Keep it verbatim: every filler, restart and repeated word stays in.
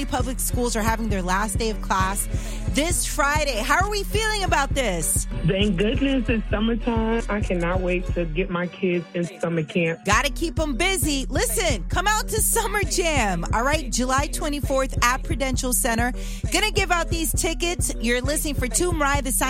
Public schools are having their last day of class this Friday. How are we feeling about this? Thank goodness it's summertime. I cannot wait to get my kids in summer camp. Got to keep them busy. Listen, come out to Summer Jam. All right, July twenty-fourth at Prudential Center. Gonna give out these tickets. You're listening for Two Mariah the Science.